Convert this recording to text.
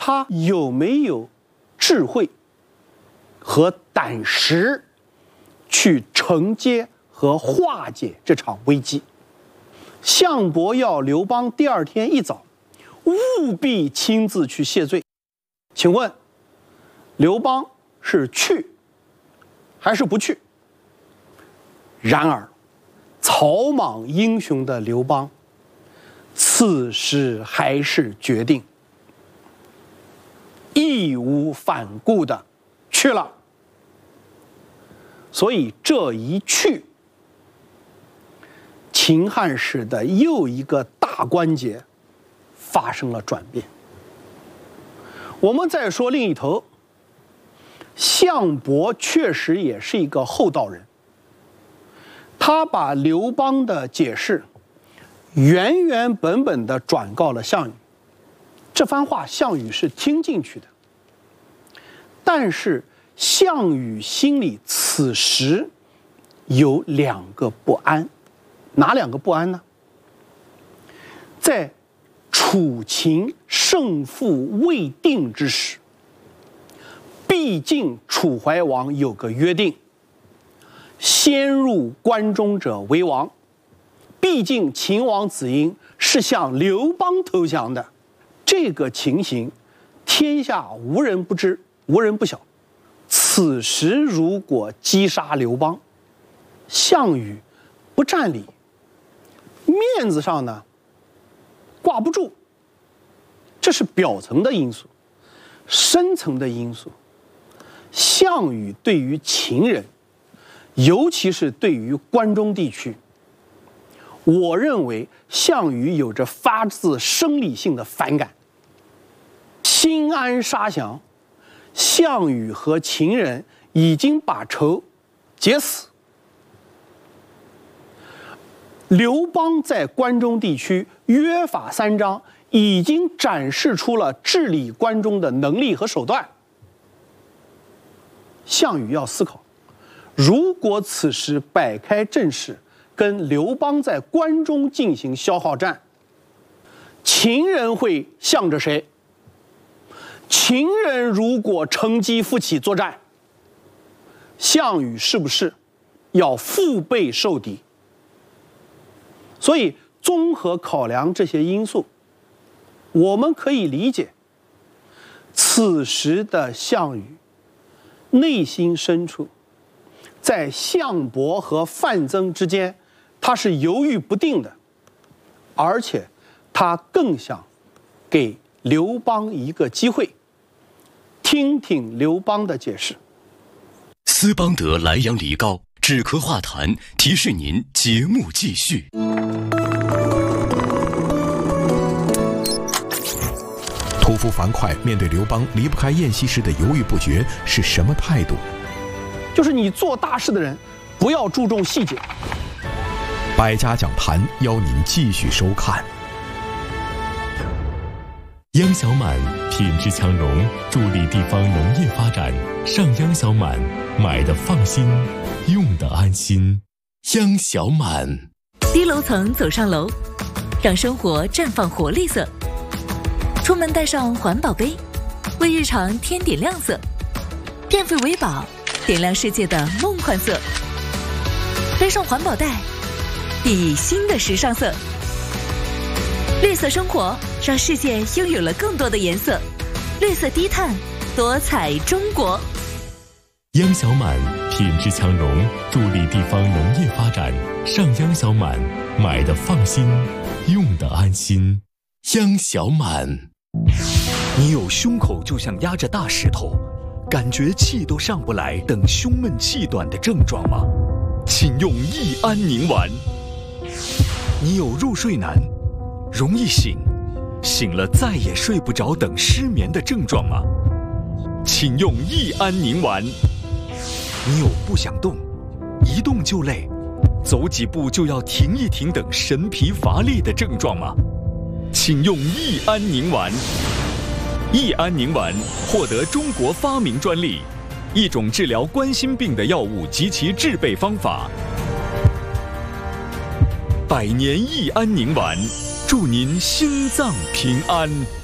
他有没有智慧和胆识去承接和化解这场危机。项伯要刘邦第二天一早务必亲自去谢罪。请问刘邦是去还是不去？然而草莽英雄的刘邦此时还是决定义无反顾的去了。所以这一去，秦汉史的又一个大关节发生了转变。我们再说另一头，项伯确实也是一个厚道人，他把刘邦的解释原原本本的转告了项羽，这番话项羽是听进去的。但是项羽心里此时有两个不安，哪两个不安呢？在楚秦胜负未定之时，毕竟楚怀王有个约定，先入关中者为王，毕竟秦王子婴是向刘邦投降的，这个情形天下无人不知，无人不晓。此时如果击杀刘邦，项羽不占理，面子上呢挂不住，这是表层的因素。深层的因素，项羽对于秦人，尤其是对于关中地区，我认为项羽有着发自生理性的反感。新安杀降，项羽和秦人已经把仇结死。刘邦在关中地区约法三章已经展示出了治理关中的能力和手段。项羽要思考，如果此时摆开阵势跟刘邦在关中进行消耗战，秦人会向着谁？秦人如果乘机奋起作战，项羽是不是要腹背受敌？所以综合考量这些因素，我们可以理解，此时的项羽内心深处，在项伯和范增之间，他是犹豫不定的，而且他更想给刘邦一个机会，听听刘邦的解释。 斯邦德莱阳梨膏止咳化痰，提示您节目继续。 屠夫樊哙面对刘邦离不开宴席时的犹豫不决是什么态度？ 就是你做大事的人不要注重细节。 百家讲坛邀您继续收看。 央小满品质强农，助力地方农业发展。上央小满，买的放心，用的安心。央小满。 低楼层走上楼，让生活绽放活力色。出门带上环保杯，为日常添点亮色。电费为宝，点亮世界的梦幻色。背上环保袋，熠熠新的时尚色。绿色生活，让世界拥有了更多的颜色。绿色低碳，多彩中国。 央小满品质强农，助力地方农业发展。上央小满，买的放心，用的安心。央小满。 你有胸口就像压着大石头，感觉气都上不来等胸闷气短的症状吗？请用益安宁丸。你有入睡难，容易醒，醒了再也睡不着等失眠的症状吗？请用益安宁丸。你有不想动，一动就累，走几步就要停一停等神疲乏力的症状吗？请用益安宁丸。益安宁丸获得中国发明专利，一种治疗冠心病的药物及其制备方法。百年益安宁丸，祝您心脏平安。